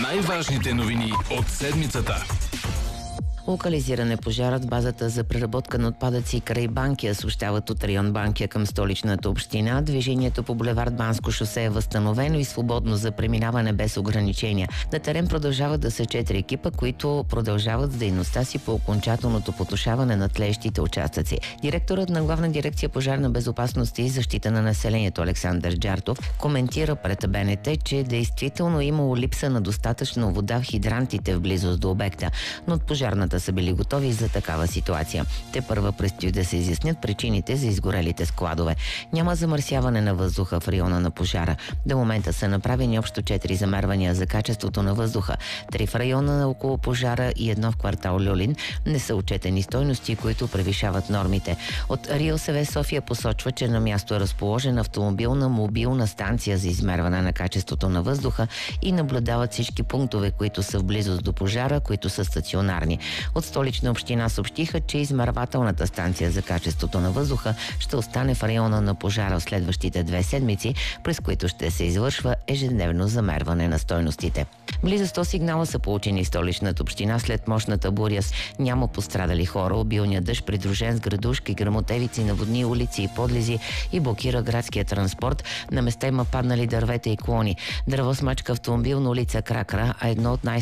Най-важните новини от седмицата. Локализиран е пожарът в базата за преработка на отпадъци край Банкя, съобщават от район Банкя към столичната община. Движението по булевард Банско шосе е възстановено и свободно за преминаване без ограничения. На терен продължават да са 4 екипа, които продължават с дейността си по окончателното потушаване на тлеещите участъци. Директорът на Главна дирекция пожарна безопасност и защита на населението Александър Джартов коментира пред БНТ, че действително имало липса на достатъчно вода в хидрантите в близост до обекта, но от пожарната са били готови за такава ситуация. Те първа предстои да се изяснят причините за изгорелите складове. Няма замърсяване на въздуха в района на пожара. До момента са направени общо 4 замервания за качеството на въздуха. 3 в района на около пожара и 1 в квартал Люлин. Не са отчетени стойности, които превишават нормите. От РИОСВ София посочва, че на място е разположена автомобилна мобилна станция за измерване на качеството на въздуха и наблюдават всички пунктове, които са в близост до пожара, които са стационарни. От Столична община съобщиха, че измервателната станция за качеството на въздуха ще остане в района на пожара в следващите 2 седмици, през които ще се извършва ежедневно замерване на стойностите. Близо 100 сигнала са получени в Столичната община след мощната буря. Няма пострадали хора. Обилният дъжд, придружен с градушки, гръмотевици, наводни улици и подлези и блокира градския транспорт. На места има паднали дървета и клони. Дървосмачка автомобил на улица Кракра, а едно от